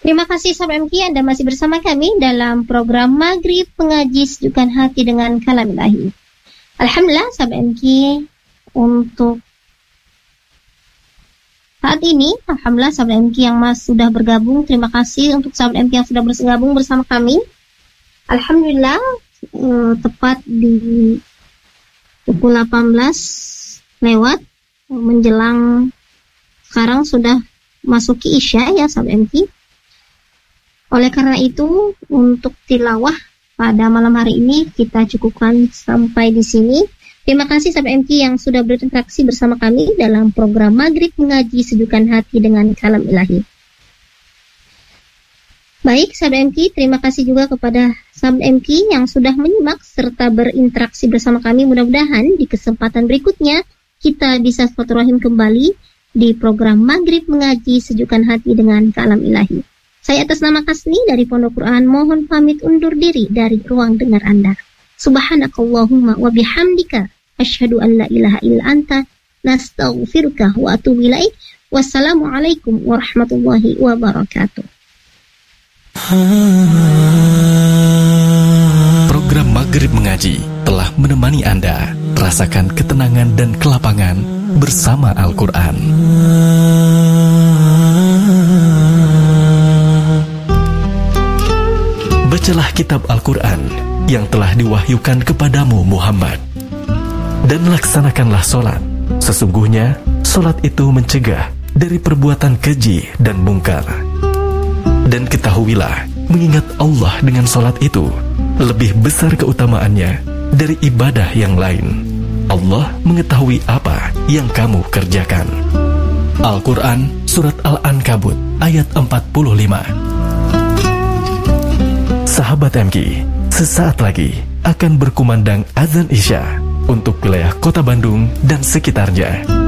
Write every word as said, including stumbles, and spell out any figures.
Terima kasih sahabat M K, Anda masih bersama kami dalam program Maghrib Mengaji Sejukkan Hati dengan Kalam Ilahi. Alhamdulillah sahabat M K, untuk saat ini, alhamdulillah sahabat M K yang mas sudah bergabung, terima kasih untuk sahabat M K yang sudah bergabung bersama kami. Alhamdulillah, eh, tepat di pukul delapan belas lewat menjelang sekarang sudah masuki Isya ya sahabat M K. Oleh karena itu, untuk tilawah pada malam hari ini kita cukupkan sampai di sini. Terima kasih sahabat M K yang sudah berinteraksi bersama kami dalam program Maghrib Mengaji Sejukkan Hati dengan Kalam Ilahi. Baik sahabat M K, terima kasih juga kepada sahabat M K yang sudah menyimak serta berinteraksi bersama kami. Mudah-mudahan di kesempatan berikutnya kita bisa silaturahim kembali di program Maghrib Mengaji Sejukkan Hati dengan Kalam Ilahi. Saya atas nama Kasni dari Pondok Quran mohon pamit undur diri dari ruang dengar Anda. Subhanakallahumma wa bihamdika asyhadu an la ilaha illa anta nastaghfiruka wa atubu ilaik. Wassalamualaikum warahmatullahi wabarakatuh. Program Maghrib Mengaji telah menemani Anda rasakan ketenangan dan kelapangan bersama Al-Quran. Bacalah kitab Al-Quran yang telah diwahyukan kepadamu Muhammad, dan laksanakanlah solat. Sesungguhnya solat itu mencegah dari perbuatan keji dan mungkar. Dan ketahuilah, mengingat Allah dengan solat itu lebih besar keutamaannya dari ibadah yang lain. Allah mengetahui apa yang kamu kerjakan. Al-Quran Surat Al-Ankabut ayat empat puluh lima. Sahabat M K, sesaat lagi akan berkumandang azan Isya untuk wilayah Kota Bandung dan sekitarnya.